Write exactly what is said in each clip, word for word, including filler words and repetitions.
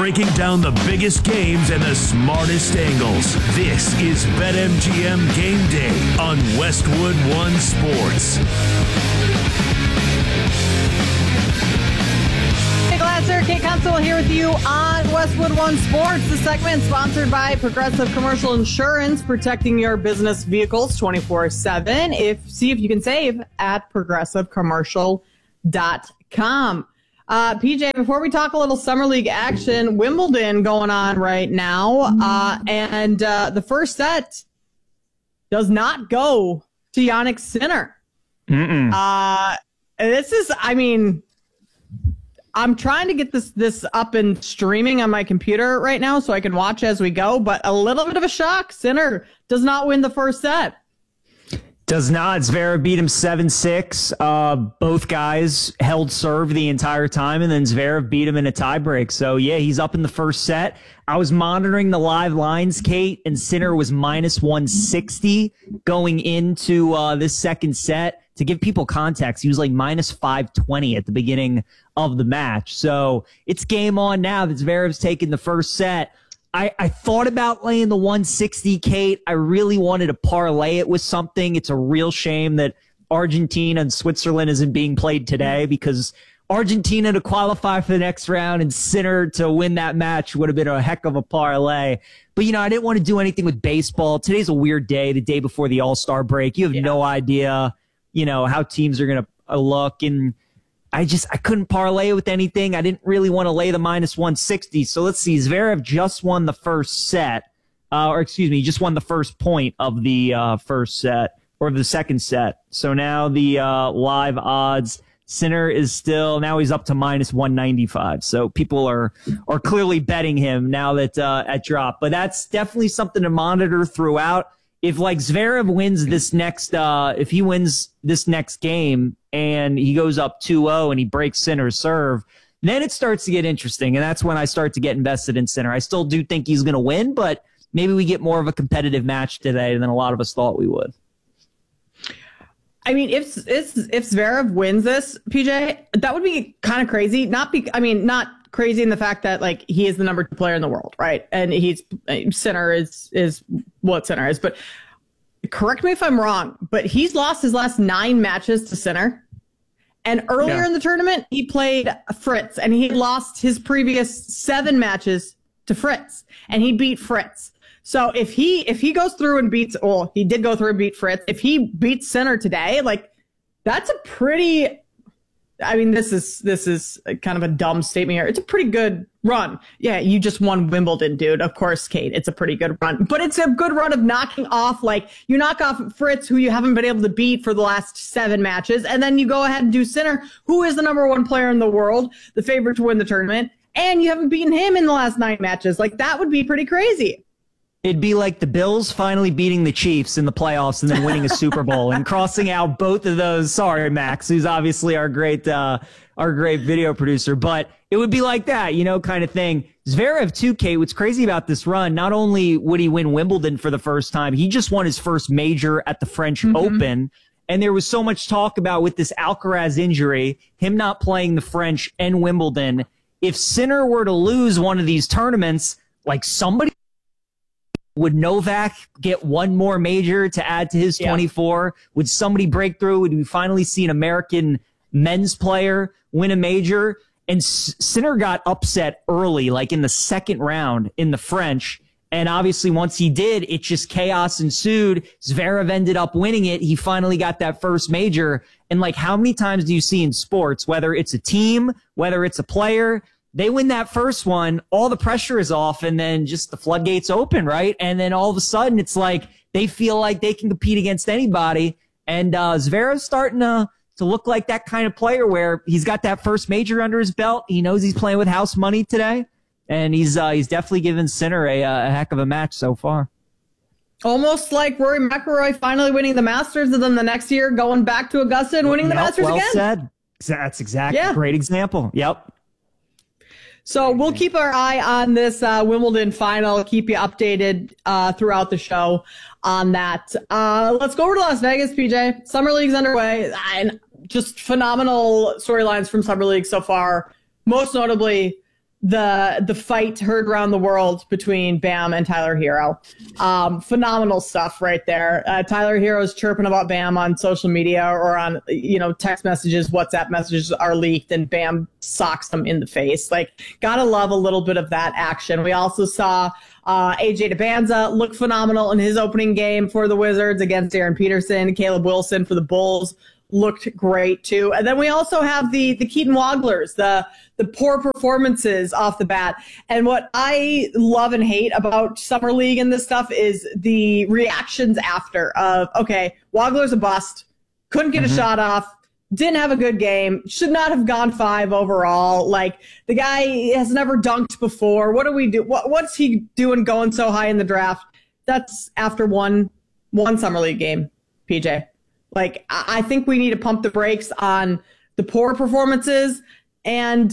breaking down the biggest games and the smartest angles. This is BetMGM Game Day on Westwood One Sports. Glasser, Kate Constable here with you on Westwood One Sports. The segment sponsored by Progressive Commercial Insurance, protecting your business vehicles twenty-four seven. If see if you can save at progressive commercial dot com. Uh, P J, before we talk a little Summer League action, Wimbledon going on right now, uh, and uh, the first set does not go to Jannik Sinner. Mm-mm. Uh, this is, I mean. I'm trying to get this this up and streaming on my computer right now so I can watch as we go, but a little bit of a shock. Sinner does not win the first set. Does not. Zverev beat him seven six. Uh, both guys held serve the entire time, and then Zverev beat him in a tiebreak. So, yeah, he's up in the first set. I was monitoring the live lines, Kate, and Sinner was minus one sixty going into uh, this second set. To give people context, he was like minus five twenty at the beginning of the match. So it's game on now that Zverev's taking the first set. I, I thought about laying the one sixty, Kate. I really wanted to parlay it with something. It's a real shame that Argentina and Switzerland isn't being played today, because Argentina to qualify for the next round and Sinner to win that match would have been a heck of a parlay. But, you know, I didn't want to do anything with baseball. Today's a weird day, the day before the All-Star break. You have yeah. no idea, you know, how teams are going to look. And I just, I couldn't parlay it with anything. I didn't really want to lay the minus one sixty. So let's see. Zverev just won the first set, uh, or excuse me, just won the first point of the uh, first set or the second set. So now the uh, live odds, Sinner is still, now he's up to minus one ninety-five. So people are, are clearly betting him now that uh, at drop. But that's definitely something to monitor throughout. If like Zverev wins this next, uh, if he wins this next game and he goes up two oh and he breaks Sinner's serve, then it starts to get interesting. And that's when I start to get invested in Sinner. I still do think he's going to win, but maybe we get more of a competitive match today than a lot of us thought we would. I mean, if if if Zverev wins this, P J, that would be kind of crazy. Not be, I mean, not crazy in the fact that like he is the number two player in the world, right? And he's Sinner is is what Sinner is. But correct me if I'm wrong, but he's lost his last nine matches to Sinner. And earlier yeah. in the tournament, he played Fritz, and he lost his previous seven matches to Fritz, and he beat Fritz. So if he if he goes through and beats, well, he did go through and beat Fritz. If he beats Sinner today, like that's a pretty, I mean, this is this is kind of a dumb statement here. It's a pretty good run. Yeah, you just won Wimbledon, dude. Of course, Kate, it's a pretty good run. But it's a good run of knocking off, like, you knock off Fritz, who you haven't been able to beat for the last seven matches, and then you go ahead and do Sinner, who is the number one player in the world, the favorite to win the tournament, and you haven't beaten him in the last nine matches. Like, that would be pretty crazy. It'd be like the Bills finally beating the Chiefs in the playoffs and then winning a Super Bowl and crossing out both of those. Sorry, Max, who's obviously our great, uh, our great video producer, but it would be like that, you know, kind of thing. Zverev too, Kate, what's crazy about this run, not only would he win Wimbledon for the first time, he just won his first major at the French mm-hmm. Open. And there was so much talk about with this Alcaraz injury, him not playing the French and Wimbledon. If Sinner were to lose one of these tournaments, like somebody, would Novak get one more major to add to his twenty-four? Yeah. Would somebody break through? Would we finally see an American men's player win a major? And Sinner got upset early, like in the second round in the French. And obviously once he did, it just chaos ensued. Zverev ended up winning it. He finally got that first major. And like, how many times do you see in sports, whether it's a team, whether it's a player, they win that first one, all the pressure is off, and then just the floodgates open, right? And then all of a sudden, it's like they feel like they can compete against anybody. And uh, Zverev's starting to, to look like that kind of player where he's got that first major under his belt. He knows he's playing with house money today, and he's uh, he's definitely given Sinner a, a heck of a match so far. Almost like Rory McIlroy finally winning the Masters, and then the next year going back to Augusta and winning the yep, Masters well again. Said. That's exactly yeah. a great example. Yep. So we'll keep our eye on this uh, Wimbledon final, keep you updated uh, throughout the show on that. Uh, let's go over to Las Vegas, P J. Summer League's underway, and just phenomenal storylines from Summer League so far. Most notably, the the fight heard around the world between Bam and Tyler Hero. Um, phenomenal stuff right there. Uh, Tyler Hero's chirping about Bam on social media or on, you know, text messages, WhatsApp messages are leaked, and Bam socks them in the face. Like, gotta love a little bit of that action. We also saw uh, A J DeBanza look phenomenal in his opening game for the Wizards against Aaron Peterson. Caleb Wilson for the Bulls looked great too. And then we also have the the Keaton Wogglers, the the poor performances off the bat. And what I love and hate about Summer League and this stuff is the reactions after of, okay, Wogler's a bust, couldn't get mm-hmm. a shot off, didn't have a good game, should not have gone five overall. Like, the guy has never dunked before. What do we do? What, what's he doing going so high in the draft? That's after one one Summer League game, P J. Like, I think we need to pump the brakes on the poor performances and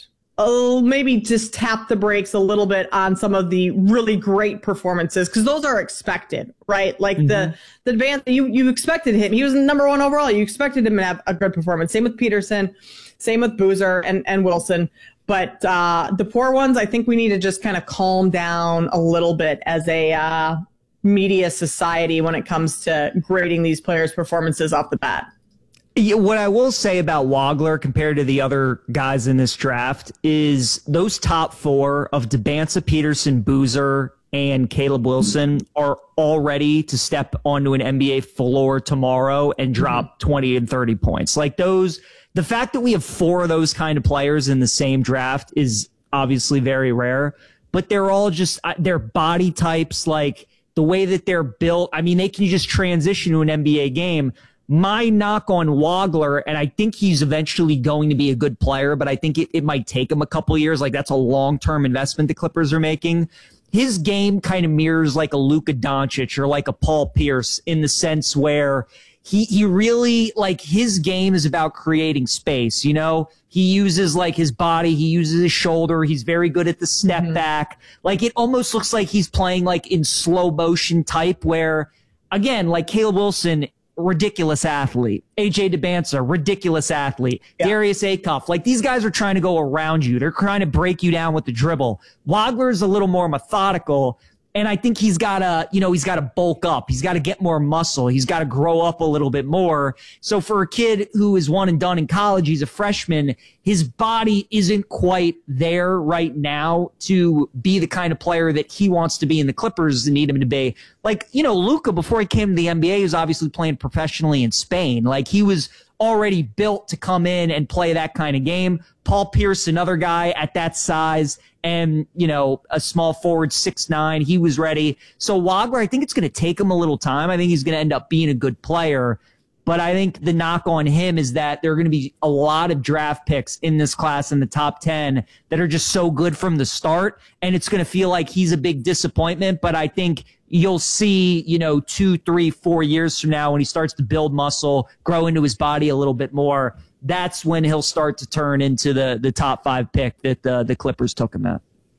oh, maybe just tap the brakes a little bit on some of the really great performances, because those are expected, right? Like mm-hmm. the the advance, you you expected him. He was number one overall. You expected him to have a good performance. Same with Peterson, same with Boozer and, and Wilson. But uh, the poor ones, I think we need to just kind of calm down a little bit as a uh, media society when it comes to grading these players' performances off the bat. Yeah, what I will say about Wogler compared to the other guys in this draft is those top four of DeBanza, Peterson, Boozer, and Caleb Wilson are all ready to step onto an N B A floor tomorrow and drop mm-hmm. twenty and thirty points. Like those, the fact that we have four of those kind of players in the same draft is obviously very rare, but they're all just, their body types, like the way that they're built. I mean, they can just transition to an N B A game. My knock on Wogler, and I think he's eventually going to be a good player, but I think it, it might take him a couple years. Like, that's a long-term investment the Clippers are making. His game kind of mirrors like a Luka Doncic or like a Paul Pierce in the sense where he, he really, like, his game is about creating space, you know? He uses, like, his body. He uses his shoulder. He's very good at the step mm-hmm. back. Like, it almost looks like he's playing, like, in slow motion type where, again, like Caleb Wilson, ridiculous athlete. A J DeBanza, ridiculous athlete. Yeah. Darius Acuff, like these guys are trying to go around you. They're trying to break you down with the dribble. Wogler's a little more methodical, and I think he's got to, you know, he's got to bulk up. He's got to get more muscle. He's got to grow up a little bit more. So for a kid who is one and done in college, he's a freshman, his body isn't quite there right now to be the kind of player that he wants to be in the Clippers and need him to be. Like, you know, Luka, before he came to the N B A, he was obviously playing professionally in Spain. Like, he was already built to come in and play that kind of game. Paul Pierce, another guy at that size, and, you know, a small forward, six nine, he was ready. So Wogler, I think it's going to take him a little time. I think he's going to end up being a good player. But I think the knock on him is that there are going to be a lot of draft picks in this class in the top ten that are just so good from the start. And it's going to feel like he's a big disappointment. But I think you'll see, you know, two, three, four years from now when he starts to build muscle, grow into his body a little bit more. That's when he'll start to turn into the, the top five pick that the, the Clippers took him at.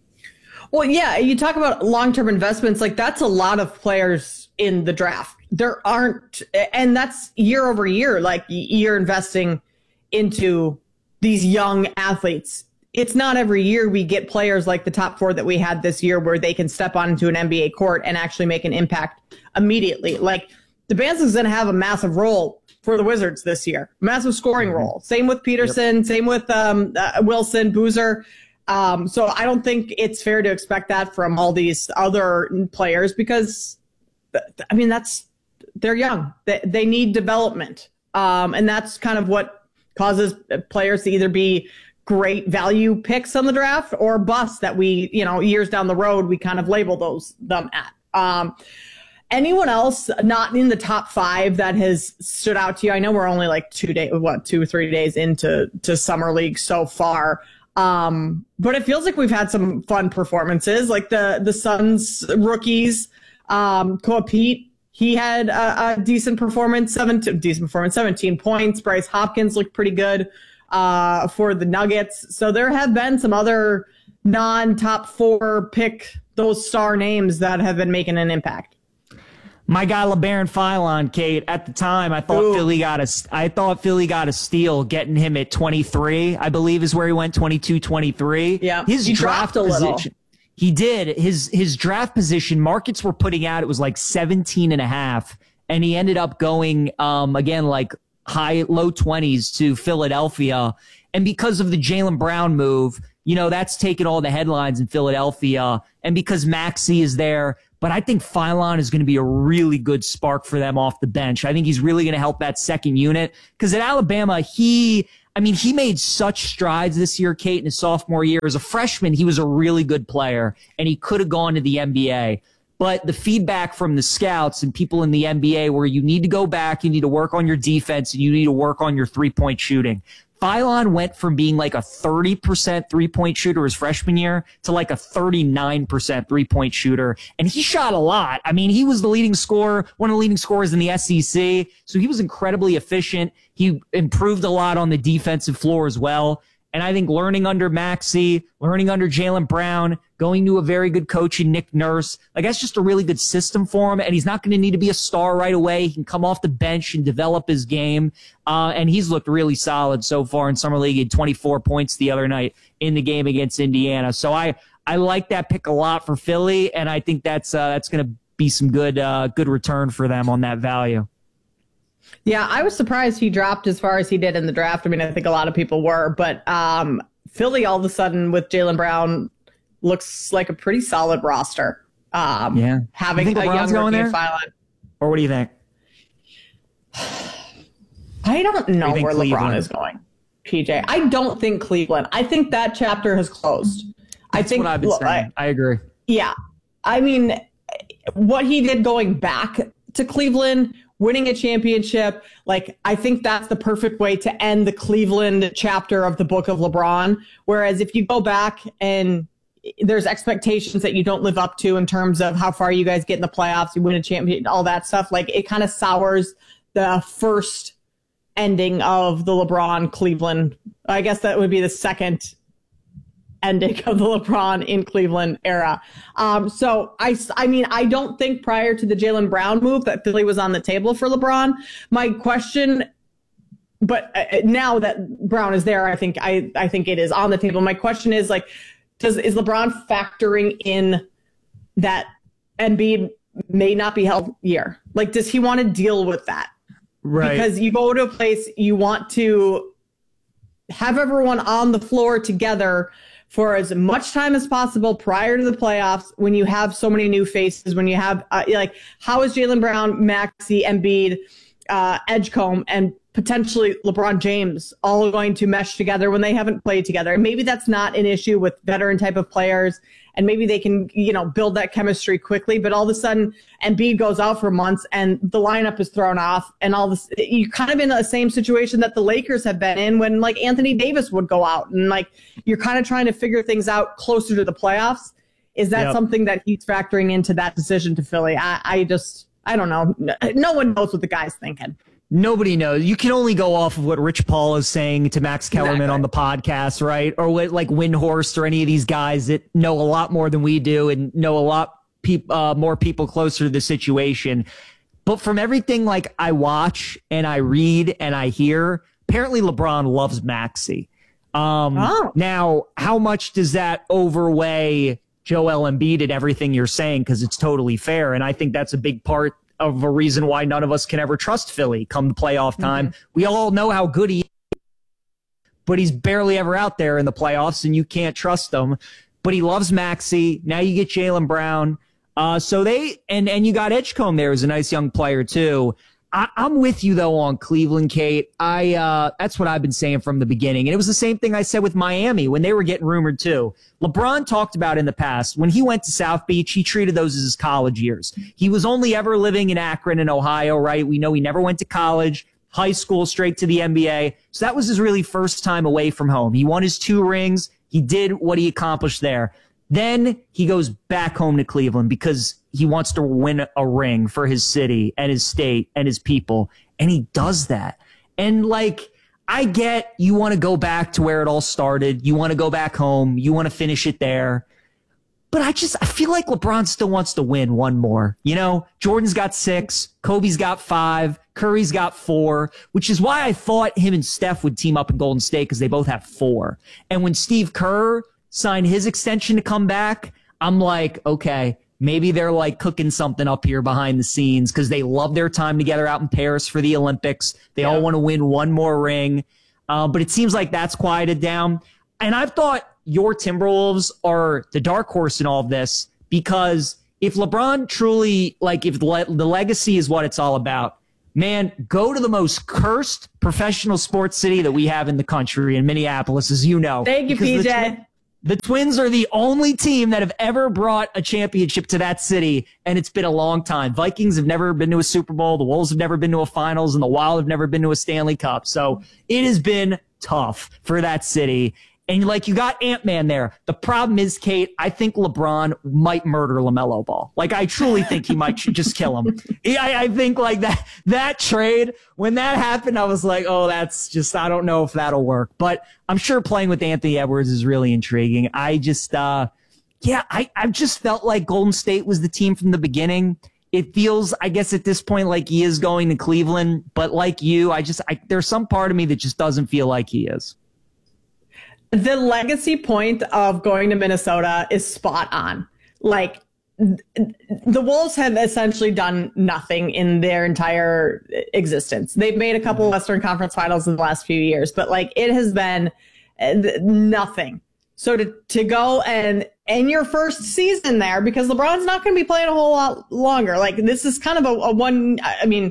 Well, yeah, you talk about long-term investments. Like, that's a lot of players in the draft. There aren't, and that's year over year. Like, you're investing into these young athletes. It's not every year we get players like the top four that we had this year where they can step onto an N B A court and actually make an impact immediately. Like, DeBanza's going to have a massive role for the Wizards this year, massive scoring mm-hmm. role. Same with Peterson, yep. same with um, uh, Wilson, Boozer. Um, so I don't think it's fair to expect that from all these other players because, I mean, that's, they're young. They, they need development. Um, and that's kind of what causes players to either be great value picks on the draft or busts that we, you know, years down the road, we kind of label those them at. Um, anyone else not in the top five that has stood out to you? I know we're only like two days, what, two or three days into to Summer League so far. Um, but it feels like we've had some fun performances, like the, the Suns rookies, um, Koa Pete, he had a, a decent performance, seventeen, decent performance, seventeen points. Bryce Hopkins looked pretty good, uh, for the Nuggets. So there have been some other non-top four pick those star names that have been making an impact. My guy LeBaron Philon, Kate. At the time, I thought Ooh. Philly got a. I thought Philly got a steal, getting him at twenty-three. I believe is where he went, twenty-two, twenty-three. Yeah, his he draft dropped a little. Position, he did. His his draft position. Markets were putting out it was like seventeen and a half, and he ended up going um again like high low twenties to Philadelphia, and because of the Jaylen Brown move, you know that's taken all the headlines in Philadelphia, and because Maxey is there. But I think Philon is going to be a really good spark for them off the bench. I think he's really going to help that second unit. Because at Alabama, he, I mean, he made such strides this year, Kate, in his sophomore year. As a freshman, he was a really good player, and he could have gone to the N B A. But the feedback from the scouts and people in the N B A where you need to go back, you need to work on your defense, and you need to work on your three-point shooting. Philon went from being like a thirty percent three-point shooter his freshman year to like a thirty-nine percent three-point shooter. And he shot a lot. I mean, he was the leading scorer, one of the leading scorers in the S E C. So he was incredibly efficient. He improved a lot on the defensive floor as well. And I think learning under Maxey, learning under Jaylen Brown, going to a very good coach in Nick Nurse, like that's just a really good system for him. And he's not going to need to be a star right away. He can come off the bench and develop his game. Uh, and he's looked really solid so far in Summer League. He had twenty-four points the other night in the game against Indiana. So I, I like that pick a lot for Philly. And I think that's, uh, that's going to be some good, uh, good return for them on that value. Yeah, I was surprised he dropped as far as he did in the draft. I mean, I think a lot of people were, but um, Philly all of a sudden with Jaylen Brown looks like a pretty solid roster. Um, yeah, having you think a LeBron's young going there, Philon. Or what do you think? I don't know do where Cleveland? LeBron is going, P J. I don't think Cleveland. I think that chapter has closed. That's I think what I've been look, saying. I, I agree. Yeah, I mean, what he did going back to Cleveland, winning a championship, like I think that's the perfect way to end the Cleveland chapter of the book of LeBron. Whereas if you go back and there's expectations that you don't live up to in terms of how far you guys get in the playoffs, you win a champion, all that stuff, like it kind of sours the first ending of the LeBron Cleveland. I guess that would be the second ending of the LeBron in Cleveland era. Um, so I, I mean, I don't think prior to the Jaylen Brown move that Philly was on the table for LeBron. My question, but uh, now that Brown is there, I think I, I think it is on the table. My question is like, does is LeBron factoring in that Embiid may not be held year? Like, does he want to deal with that? Right. Because you go to a place, you want to have everyone on the floor together for as much time as possible prior to the playoffs when you have so many new faces, when you have, uh, like, how is Jaylen Brown, Maxey, Embiid, uh, Edgecombe, and potentially LeBron James all going to mesh together when they haven't played together? And maybe that's not an issue with veteran type of players, and maybe they can, you know, build that chemistry quickly. But all of a sudden, Embiid goes out for months and the lineup is thrown off, and all this, you're kind of in the same situation that the Lakers have been in when like Anthony Davis would go out, and like you're kind of trying to figure things out closer to the playoffs. Is that yep. something that he's factoring into that decision to Philly? I, I just, I don't know. No one knows what the guy's thinking. Nobody knows. You can only go off of what Rich Paul is saying to Max Kellerman exactly. on the podcast, right? Or what like Windhorst or any of these guys that know a lot more than we do and know a lot pe- uh, more people closer to the situation. But from everything like I watch and I read and I hear, apparently LeBron loves Maxey. Um, oh. Now, how much does that overweigh Joel Embiid and everything you're saying? Because it's totally fair. And I think that's a big part of a reason why none of us can ever trust Philly come the playoff time. Mm-hmm. We all know how good he is, but he's barely ever out there in the playoffs, and you can't trust him. But he loves Maxey. Now you get Jaylen Brown. Uh, so they and and you got Edgecombe there as a nice young player too. I, I'm with you though on Cleveland, Kate. I uh, that's what I've been saying from the beginning, and it was the same thing I said with Miami when they were getting rumored too. LeBron talked about in the past when he went to South Beach, he treated those as his college years. He was only ever living in Akron in Ohio, right? We know he never went to college, high school, straight to the N B A. So that was his really first time away from home. He won his two rings. He did what he accomplished there. Then he goes back home to Cleveland because he wants to win a ring for his city and his state and his people. And he does that. And like, I get you want to go back to where it all started. You want to go back home. You want to finish it there. But I just, I feel like LeBron still wants to win one more. You know, Jordan's got six, Kobe's got five, Curry's got four, which is why I thought him and Steph would team up in Golden State because they both have four. And when Steve Kerr signed his extension to come back, I'm like, okay, maybe they're like cooking something up here behind the scenes because they love their time together out in Paris for the Olympics. They yeah. all want to win one more ring. Uh, but it seems like that's quieted down. And I've thought your Timberwolves are the dark horse in all of this because if LeBron truly, like if le- the legacy is what it's all about, man, go to the most cursed professional sports city that we have in the country in Minneapolis, as you know. Thank you, P J. The, twi- the Twins are the only team that have ever brought a championship to that city, and it's been a long time. Vikings have never been to a Super Bowl. The Wolves have never been to a finals, and the Wild have never been to a Stanley Cup. So it has been tough for that city. And like you got Ant-Man there. The problem is, Kate, I think LeBron might murder LaMelo Ball. Like I truly think he might just kill him. I, I think like that that trade, when that happened, I was like, oh, that's just, I don't know if that'll work. But I'm sure playing with Anthony Edwards is really intriguing. I just, uh, yeah, I, I've just felt like Golden State was the team from the beginning. It feels, I guess at this point, like he is going to Cleveland. But like you, I just, I, there's some part of me that just doesn't feel like he is. The legacy point of going to Minnesota is spot on. Like the Wolves have essentially done nothing in their entire existence. They've made a couple of Western Conference finals in the last few years, but like it has been nothing. So to, to go and in your first season there, because LeBron's not going to be playing a whole lot longer. Like this is kind of a, a one, I mean,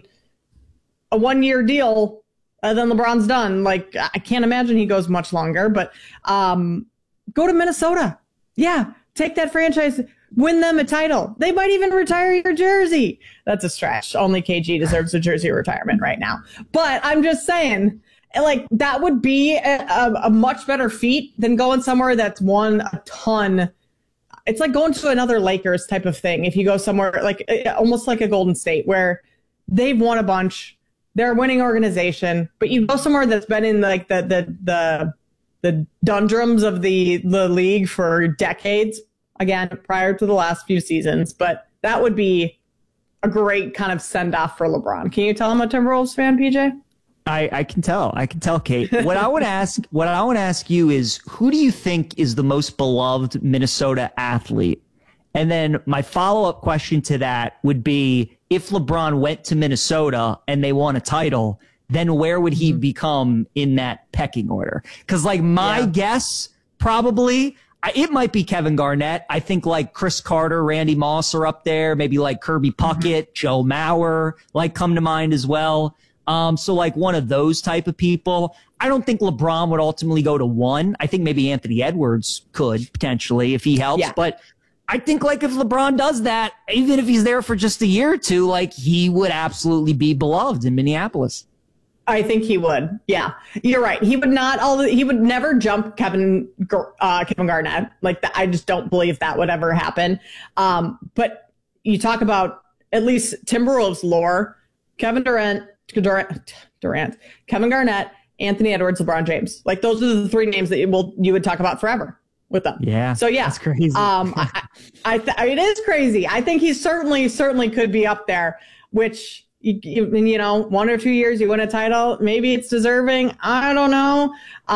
a one year deal. Uh, then LeBron's done. Like, I can't imagine he goes much longer, but um, go to Minnesota. Yeah, take that franchise, win them a title. They might even retire your jersey. That's a stretch. Only K G deserves a jersey retirement right now. But I'm just saying, like, that would be a, a, a much better feat than going somewhere that's won a ton. It's like going to another Lakers type of thing. If you go somewhere like almost like a Golden State where they've won a bunch. They're a winning organization, but you go somewhere that's been in like the the the the doldrums of the the league for decades. Again, prior to the last few seasons, but that would be a great kind of send off for LeBron. Can you tell him a Timberwolves fan, P J? I, I can tell. I can tell, Kate. What I want to ask, what I want to ask you is, who do you think is the most beloved Minnesota athlete? And then my follow-up question to that would be, if LeBron went to Minnesota and they won a title, then where would he become in that pecking order? Because, like, my yeah. guess, probably, it might be Kevin Garnett. I think, like, Chris Carter, Randy Moss are up there. Maybe, like, Kirby Puckett, mm-hmm. Joe Mauer, like, come to mind as well. Um, so, like, one of those type of people. I don't think LeBron would ultimately go to one. I think maybe Anthony Edwards could, potentially, if he helps. Yeah. But I think, like, if LeBron does that, even if he's there for just a year or two, like, he would absolutely be beloved in Minneapolis. I think he would. Yeah, you're right. He would not. All he would never jump Kevin uh, Kevin Garnett. Like, the, I just don't believe that would ever happen. Um, but you talk about at least Timberwolves lore: Kevin Durant, Durant, Durant, Kevin Garnett, Anthony Edwards, LeBron James. Like, those are the three names that you will you would talk about forever with them. Yeah. So yeah, that's crazy. um, I, I, th- it is crazy. I think he certainly, certainly could be up there. Which you, you, you know, one or two years you win a title, maybe it's deserving. I don't know.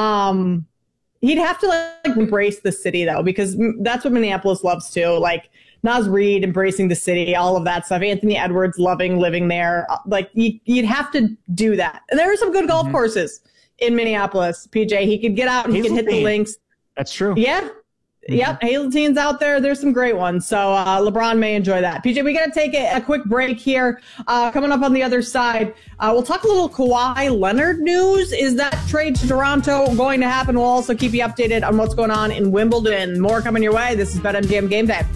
Um, he'd have to like embrace the city though, because that's what Minneapolis loves too. Like Naz Reid embracing the city, all of that stuff. Anthony Edwards loving living there. Like you, you'd have to do that. And there are some good golf mm-hmm. courses in Minneapolis. P J, he could get out. He could hit the links. That's true. Yeah. Mm-hmm. Yep. Hazeltine's out there. There's some great ones. So uh, LeBron may enjoy that. P J, we got to take a, a quick break here. Uh, coming up on the other side, uh, we'll talk a little Kawhi Leonard news. Is that trade to Toronto going to happen? We'll also keep you updated on what's going on in Wimbledon. More coming your way. This is BetMGM Game Day.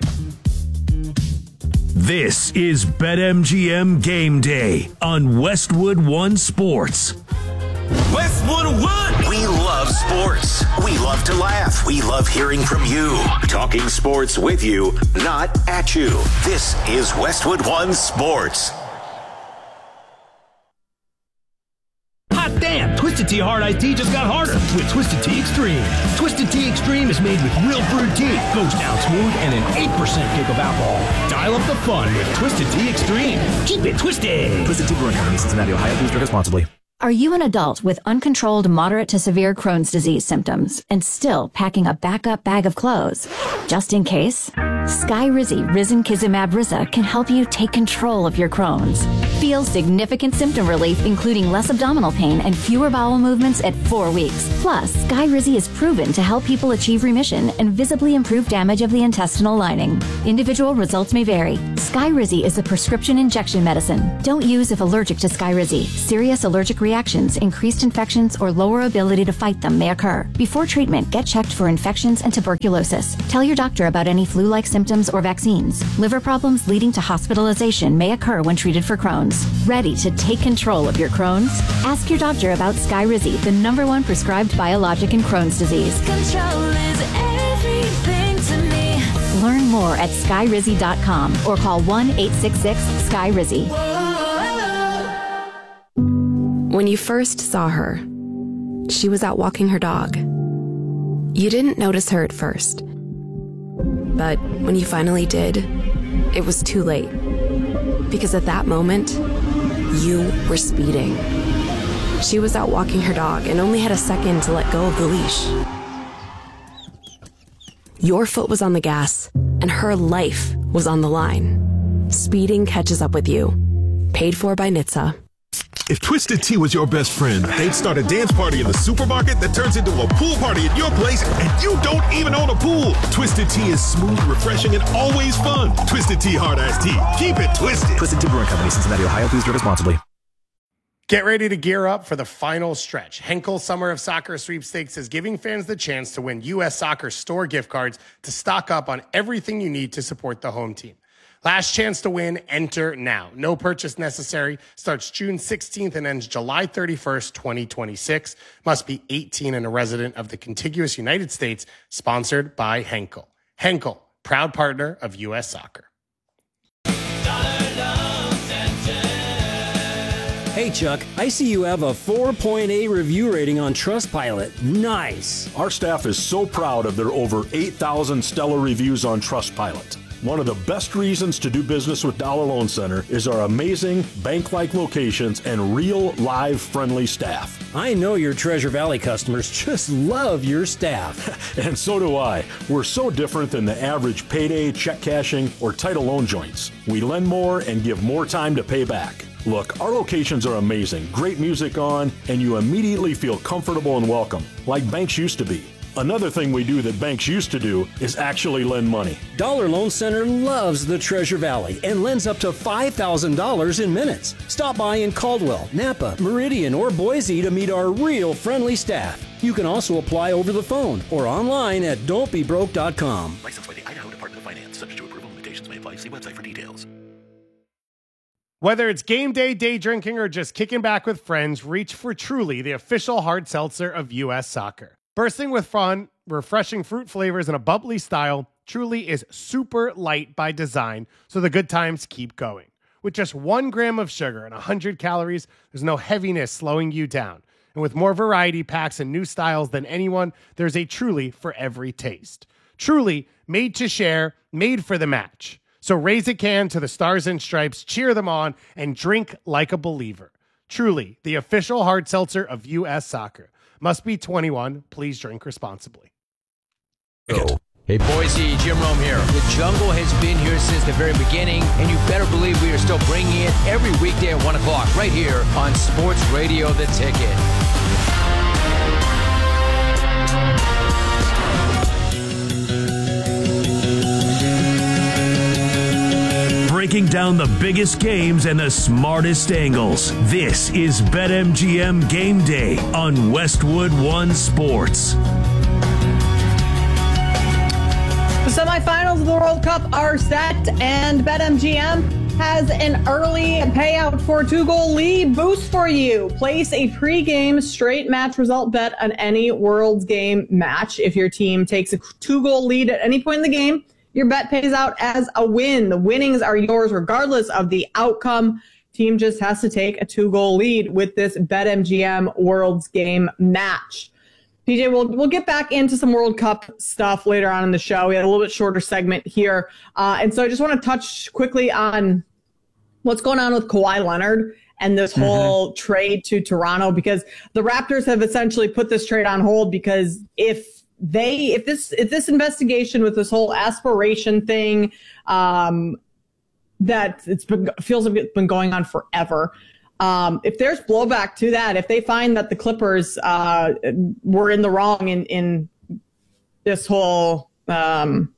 This is BetMGM Game Day on Westwood One Sports. Westwood One! We love sports. We love to laugh. We love hearing from you. Talking sports with you, not at you. This is Westwood One Sports. Hot damn! Twisted Tea Tea Hard Iced Tea just got harder with Twisted Tea Extreme. Twisted Tea Extreme is made with real brewed tea, goes down smooth, and an eight percent kick of alcohol. Dial up the fun with Twisted Tea Extreme. Keep it twisted. Twisted Tea Brewing Company, Cincinnati, Ohio. Please drink responsibly. Are you an adult with uncontrolled moderate to severe Crohn's disease symptoms and still packing a backup bag of clothes? Just in case, Skyrizi Risankizumab Riza can help you take control of your Crohn's. Feel significant symptom relief, including less abdominal pain and fewer bowel movements at four weeks. Plus, Skyrizi is proven to help people achieve remission and visibly improve damage of the intestinal lining. Individual results may vary. Skyrizi is a prescription injection medicine. Don't use if allergic to Skyrizi. Serious allergic reactions, increased infections, or lower ability to fight them may occur. Before treatment, get checked for infections and tuberculosis. Tell your doctor about any flu-like symptoms or vaccines. Liver problems leading to hospitalization may occur when treated for Crohn's. Ready to take control of your Crohn's? Ask your doctor about Skyrizi, the number one prescribed biologic in Crohn's disease. Control is everything to me. Learn more at skyrizi dot com or call one eight six six Sky Rizzy. When you first saw her, she was out walking her dog. You didn't notice her at first. But when you finally did, it was too late. Because at that moment, you were speeding. She was out walking her dog and only had a second to let go of the leash. Your foot was on the gas, and her life was on the line. Speeding catches up with you. Paid for by N H T S A. If Twisted Tea was your best friend, they'd start a dance party in the supermarket that turns into a pool party at your place, and you don't even own a pool. Twisted Tea is smooth, refreshing, and always fun. Twisted Tea Hard Iced Tea. Keep it twisted. Twisted Tea Brewing Company, Cincinnati, Ohio. Please drink responsibly. Get ready to gear up for the final stretch. Henkel Summer of Soccer Sweepstakes is giving fans the chance to win U S Soccer store gift cards to stock up on everything you need to support the home team. Last chance to win, enter now. No purchase necessary. Starts June sixteenth and ends July thirty-first, twenty twenty-six. Must be eighteen and a resident of the contiguous United States. Sponsored by Henkel. Henkel, proud partner of U S Soccer. Hey, Chuck, I see you have a four point eight review rating on Trustpilot. Nice. Our staff is so proud of their over eight thousand stellar reviews on Trustpilot. One of the best reasons to do business with Dollar Loan Center is our amazing bank-like locations and real, live, friendly staff. I know your Treasure Valley customers just love your staff. And so do I. We're so different than the average payday, check cashing, or title loan joints. We lend more and give more time to pay back. Look, our locations are amazing, great music on, and you immediately feel comfortable and welcome, like banks used to be. Another thing we do that banks used to do is actually lend money. Dollar Loan Center loves the Treasure Valley and lends up to five thousand dollars in minutes. Stop by in Caldwell, Napa, Meridian, or Boise to meet our real friendly staff. You can also apply over the phone or online at don't be broke dot com. Licensed by the Idaho Department of Finance. Subject to approval. Limitations may apply. See website for details. Whether it's game day, day drinking, or just kicking back with friends, reach for Truly, the official hard seltzer of U S Soccer. Bursting with fun, refreshing fruit flavors, and a bubbly style, Truly is super light by design, so the good times keep going. With just one gram of sugar and one hundred calories, there's no heaviness slowing you down. And with more variety packs and new styles than anyone, there's a Truly for every taste. Truly, made to share, made for the match. So raise a can to the Stars and Stripes, cheer them on, and drink like a believer. Truly, the official hard seltzer of U S Soccer. Must be twenty-one. Please drink responsibly. Go. Hey, Boise, Jim Rome here. The Jungle has been here since the very beginning, and you better believe we are still bringing it every weekday at one o'clock right here on Sports Radio The Ticket. Breaking down the biggest games and the smartest angles. This is BetMGM Game Day on Westwood One Sports. The semifinals of the World Cup are set, and BetMGM has an early payout for a two-goal lead boost for you. Place a pre-game straight match result bet on any World's Game match. If your team takes a two-goal lead at any point in the game, your bet pays out as a win. The winnings are yours regardless of the outcome. team just has to take a two-goal lead with this BetMGM World's Game match. P J, we'll, we'll get back into some World Cup stuff later on in the show. We had a little bit shorter segment here. Uh, and so I just want to touch quickly on what's going on with Kawhi Leonard and this whole mm-hmm. trade to Toronto, because the Raptors have essentially put this trade on hold because if they, if this, if this investigation with this whole aspiration thing, um, that it's been, feels like it's been going on forever. Um, if there's blowback to that, if they find that the Clippers, uh, were in the wrong in, in this whole, um,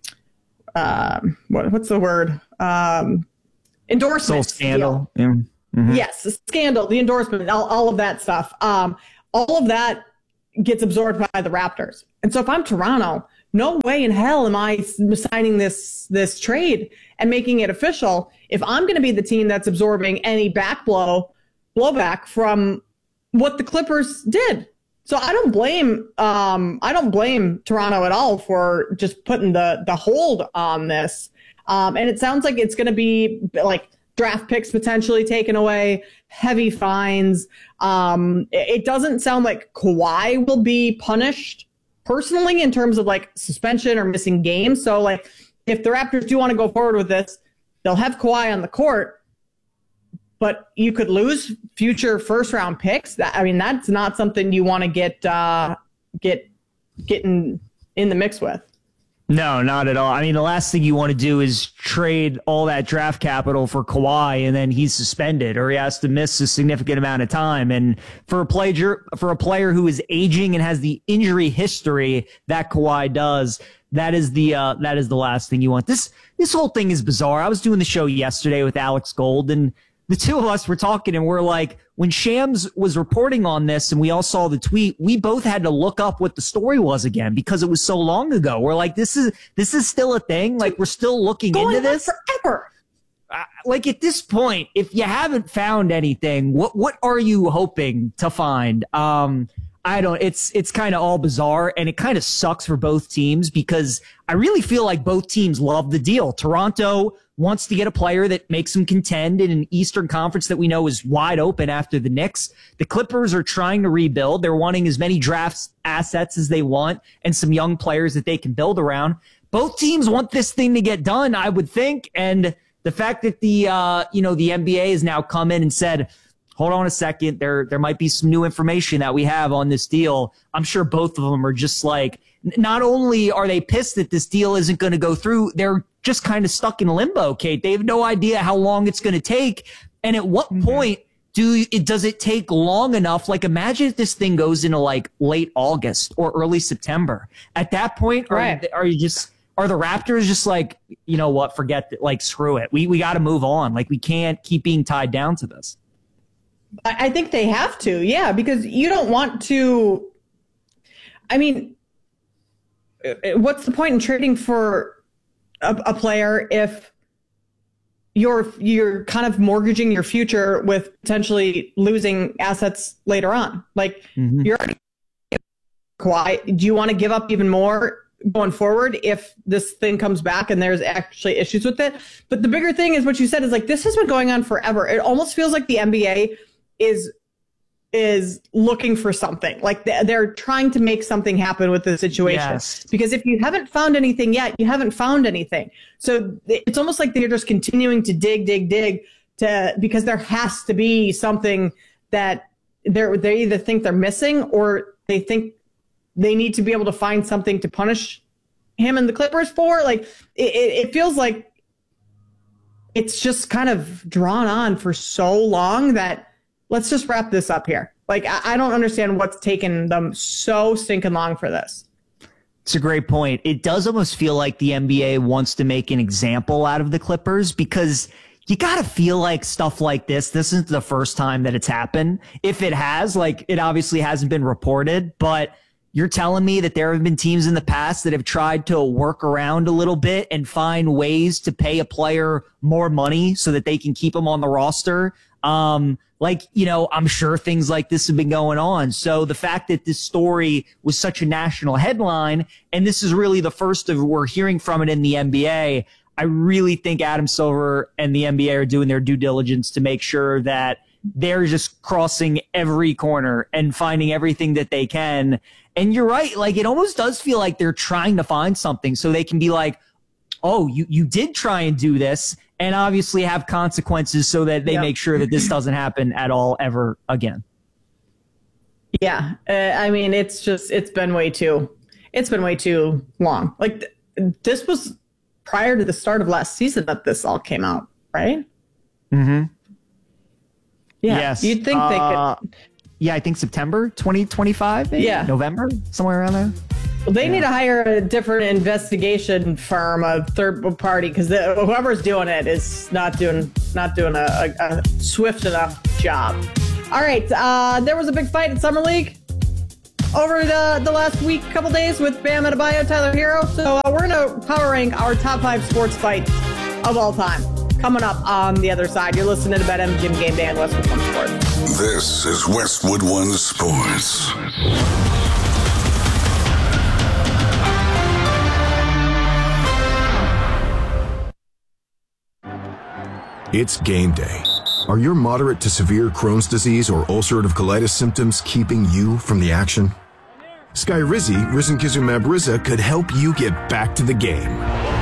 uh, what, what's the word? Um, endorsement scandal. Yeah. Mm-hmm. Yes, the scandal, the endorsement, all, all of that stuff. Um, all of that gets absorbed by the Raptors. And so if I'm Toronto, no way in hell am I signing this this trade and making it official if I'm going to be the team that's absorbing any backblow, blowback from what the Clippers did. So I don't blame um, I don't blame Toronto at all for just putting the the hold on this. Um, and it sounds like it's going to be like draft picks potentially taken away, heavy fines. Um, it, it doesn't sound like Kawhi will be punished personally in terms of like suspension or missing games. So like if the Raptors do want to go forward with this, they'll have Kawhi on the court, but you could lose future first round picks. That, I mean, that's not something you want to get, uh, get, get in, in the mix with. No, not at all. I mean, the last thing you want to do is trade all that draft capital for Kawhi and then he's suspended or he has to miss a significant amount of time. And for a player, for a player who is aging and has the injury history that Kawhi does, that is the, uh, that is the last thing you want. This, this whole thing is bizarre. I was doing the show yesterday with Alex Gold and the two of us were talking and we're like, when Shams was reporting on this and we all saw the tweet, we both had to look up what the story was again because it was so long ago. We're like, this is, this is still a thing. Like we're still looking Going into this forever. Uh, like at this point, if you haven't found anything, what, what are you hoping to find? Um, I don't, it's, it's kind of all bizarre and it kind of sucks for both teams because I really feel like both teams love the deal. Toronto wants to get a player that makes them contend in an Eastern Conference that we know is wide open after the Knicks. The Clippers are trying to rebuild. They're wanting as many draft assets as they want and some young players that they can build around. Both teams want this thing to get done, I would think. And the fact that the, uh, you know, the N B A has now come in and said, hold on a second, there, there might be some new information that we have on this deal. I'm sure both of them are just like, not only are they pissed that this deal isn't going to go through, they're just kind of stuck in limbo, Kate. They have no idea how long it's going to take. And at what mm-hmm. point do it, does it take long enough? Like imagine if this thing goes into like late August or early September. At that point, right. are, are you just, are the Raptors just like, you know what, forget it, like screw it. We, we got to move on. Like we can't keep being tied down to this. I think they have to. Yeah. Because you don't want to, I mean, what's the point in trading for a, a player if you're you're kind of mortgaging your future with potentially losing assets later on? Like mm-hmm. you're already Kawhi. Do you want to give up even more going forward if this thing comes back and there's actually issues with it? But the bigger thing is what you said is like this has been going on forever. It almost feels like the N B A is is looking for something. Like they're trying to make something happen with the situation. Yes. Because if you haven't found anything yet, you haven't found anything. So it's almost like they're just continuing to dig, dig, dig to, because there has to be something that they're, they either think they're missing or they think they need to be able to find something to punish him and the Clippers for. Like it, it feels like it's just kind of drawn on for so long that let's just wrap this up here. Like, I, I don't understand what's taken them so stinking long for this. It's a great point. It does almost feel like the N B A wants to make an example out of the Clippers because you got to feel like stuff like this. This isn't the first time that it's happened. If it has, like, it obviously hasn't been reported, but you're telling me that there have been teams in the past that have tried to work around a little bit and find ways to pay a player more money so that they can keep them on the roster. Um, like, you know, I'm sure things like this have been going on. So the fact that this story was such a national headline, and this is really the first of we're hearing from it in the N B A, I really think Adam Silver and the N B A are doing their due diligence to make sure that they're just crossing every corner and finding everything that they can. And you're right. Like, it almost does feel like they're trying to find something so they can be like, oh, you, you did try and do this, and obviously have consequences so that they yep. make sure that this doesn't happen at all ever again. Yeah. Uh, I mean, it's just, it's been way too, it's been way too long. Like th- this was prior to the start of last season that this all came out, right? Mm-hmm. Yeah. Yes. You'd think uh, they could. Yeah, I think September twenty twenty-five. Maybe? Yeah. November, somewhere around there. Well, they yeah. need to hire a different investigation firm, a third party, because whoever's doing it is not doing not doing a, a, a swift enough job. All right, uh, there was a big fight in Summer League over the, the last week, couple days with Bam Adebayo, Tyler Hero. So uh, we're going to power rank our top five sports fights of all time. Coming up on the other side, you're listening to BetMGM Game Day on Westwood One Sports. This is Westwood One Sports. It's game day. Are your moderate to severe Crohn's disease or ulcerative colitis symptoms keeping you from the action? Skyrizi, risankizumab Riza, could help you get back to the game.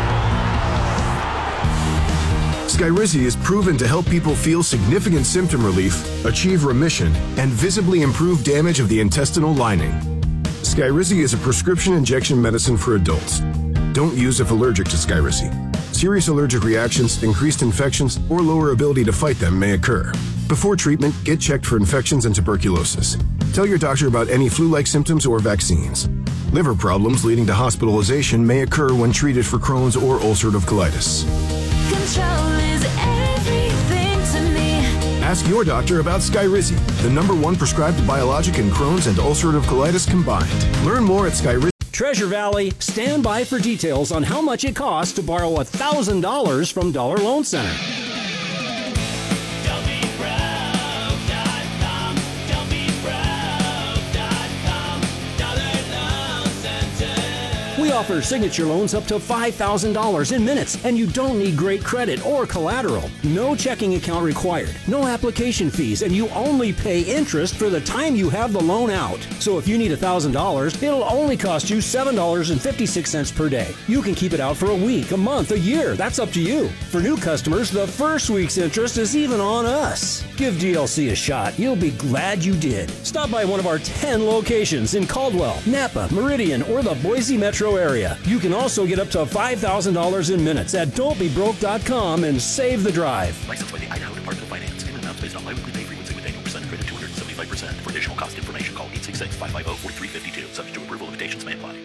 Skyrizi is proven to help people feel significant symptom relief, achieve remission, and visibly improve damage of the intestinal lining. Skyrizi is a prescription injection medicine for adults. Don't use if allergic to Skyrizi. Serious allergic reactions, increased infections, or lower ability to fight them may occur. Before treatment, get checked for infections and tuberculosis. Tell your doctor about any flu-like symptoms or vaccines. Liver problems leading to hospitalization may occur when treated for Crohn's or ulcerative colitis. Control is everything to me. Ask your doctor about Skyrizi, the number one prescribed biologic in Crohn's and ulcerative colitis combined. Learn more at Skyrizi. Treasure Valley, stand by for details on how much it costs to borrow one thousand dollars from Dollar Loan Center. We offer signature loans up to five thousand dollars in minutes, and you don't need great credit or collateral. No checking account required, no application fees, and you only pay interest for the time you have the loan out. So if you need one thousand dollars, it'll only cost you seven dollars and fifty-six cents per day. You can keep it out for a week, a month, a year. That's up to you. For new customers, the first week's interest is even on us. Give D L C a shot. You'll be glad you did. Stop by one of our ten locations in Caldwell, Napa, Meridian, or the Boise metro area. You can also get up to five thousand dollars in minutes at don't be broke dot com and save the drive. Licensed by the Idaho Department of Finance. Payment amounts based on biweekly pay frequency with annual percent credit two hundred seventy-five percent. For additional cost information, call eight six six, five five zero, four three five two. Subject to approval, limitations may apply.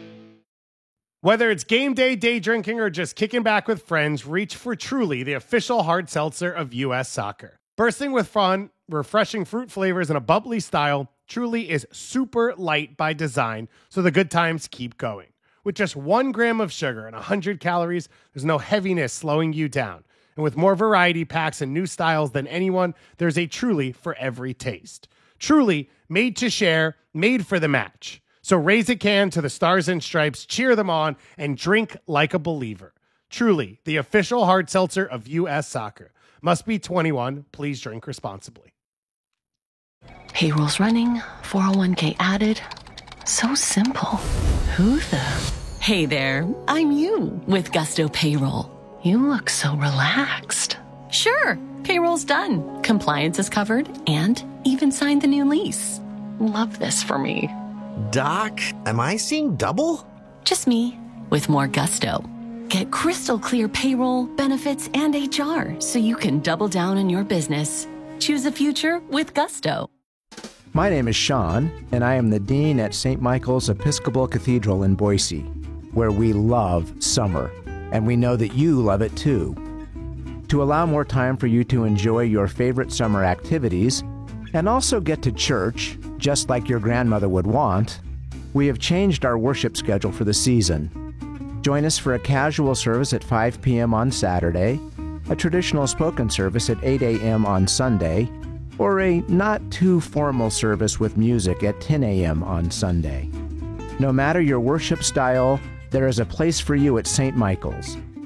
Whether it's game day, day drinking, or just kicking back with friends, reach for Truly, the official hard seltzer of U S Soccer. Bursting with fun, refreshing fruit flavors, and a bubbly style, Truly is super light by design, so the good times keep going. With just one gram of sugar and one hundred calories, there's no heaviness slowing you down. And with more variety packs and new styles than anyone, there's a Truly for every taste. Truly, made to share, made for the match. So raise a can to the Stars and Stripes, cheer them on, and drink like a believer. Truly, the official hard seltzer of U S Soccer. Must be twenty-one. Please drink responsibly. Payroll's running, four oh one k added. So simple. Who the? Hey there, I'm you with Gusto Payroll. You look so relaxed. Sure, payroll's done. Compliance is covered and even signed the new lease. Love this for me. Doc, am I seeing double? Just me with more gusto. Get crystal clear payroll, benefits, and H R so you can double down on your business. Choose a future with Gusto. My name is Sean, and I am the Dean at Saint Michael's Episcopal Cathedral in Boise, where we love summer, and we know that you love it too. To allow more time for you to enjoy your favorite summer activities, and also get to church, just like your grandmother would want, we have changed our worship schedule for the season. Join us for a casual service at five p.m. on Saturday, a traditional spoken service at eight a.m. on Sunday, or a not-too-formal service with music at ten a.m. on Sunday. No matter your worship style, there is a place for you at Saint Michael's,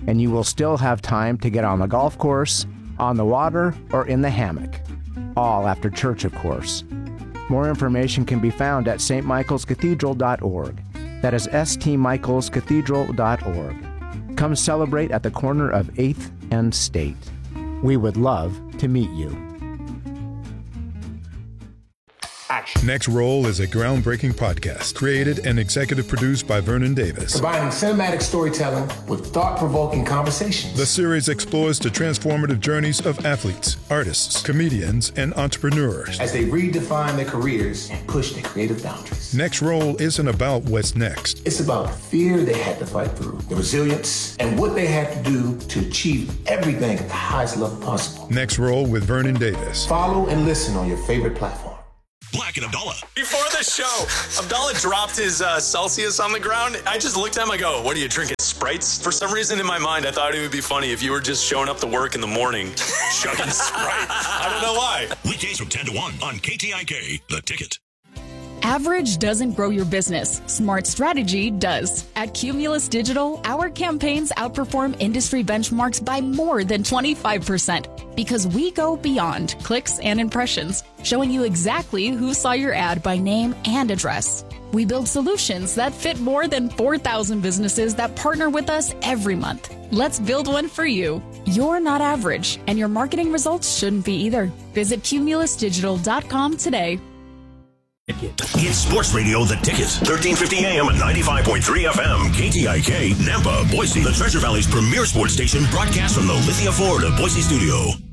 and you will still have time to get on the golf course, on the water, or in the hammock. All after church, of course. More information can be found at s t michaels cathedral dot org. That is s t michaels cathedral dot org. Come celebrate at the corner of eighth and State. We would love to meet you. Next Roll is a groundbreaking podcast created and executive produced by Vernon Davis. Combining cinematic storytelling with thought-provoking conversations. The series explores the transformative journeys of athletes, artists, comedians, and entrepreneurs as they redefine their careers and push their creative boundaries. Next Roll isn't about what's next. It's about the fear they had to fight through, the resilience, and what they had to do to achieve everything at the highest level possible. Next Roll with Vernon Davis. Follow and listen on your favorite platform. Black and Abdallah. Before the show, Abdallah dropped his uh, Celsius on the ground. I just looked at him, I go, what are you drinking, Sprites? For some reason in my mind, I thought it would be funny if you were just showing up to work in the morning, chugging Sprite. I don't know why. Weekdays from ten to one on K T I K, The Ticket. Average doesn't grow your business. Smart strategy does. At Cumulus Digital, our campaigns outperform industry benchmarks by more than twenty-five percent because we go beyond clicks and impressions, showing you exactly who saw your ad by name and address. We build solutions that fit more than four thousand businesses that partner with us every month. Let's build one for you. You're not average, and your marketing results shouldn't be either. Visit cumulus digital dot com today. It's Sports Radio The Ticket, thirteen fifty A M and ninety-five point three F M, K T I K, Nampa, Boise, the Treasure Valley's premier sports station, broadcast from the Lithia Ford of Boise studio.